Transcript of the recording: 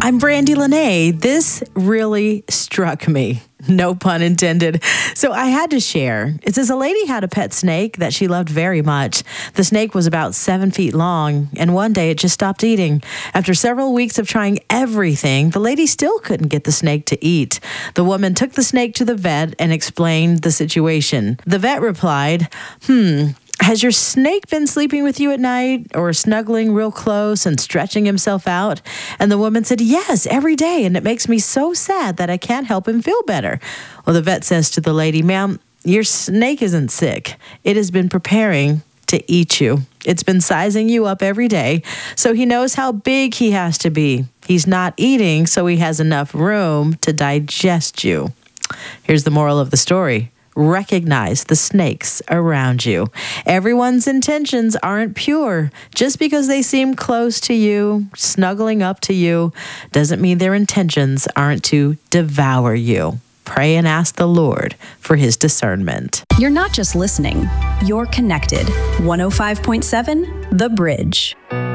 I'm Brandy Lene. This really struck me. No pun intended. So I had to share. It says a lady had a pet snake that she loved very much. The snake was about 7 feet long, and one day it just stopped eating. After several weeks of trying everything, the lady still couldn't get the snake to eat. The woman took the snake to the vet and explained the situation. The vet replied, has your snake been sleeping with you at night or snuggling real close and stretching himself out? And the woman said, yes, every day. And it makes me so sad that I can't help him feel better. Well, the vet says to the lady, ma'am, your snake isn't sick. It has been preparing to eat you. It's been sizing you up every day, so he knows how big he has to be. He's not eating, so he has enough room to digest you. Here's the moral of the story. Recognize the snakes around you. Everyone's intentions aren't pure. Just because they seem close to you, snuggling up to you, doesn't mean their intentions aren't to devour you. Pray and ask the Lord for his discernment. You're not just listening, you're connected. 105.7 The Bridge.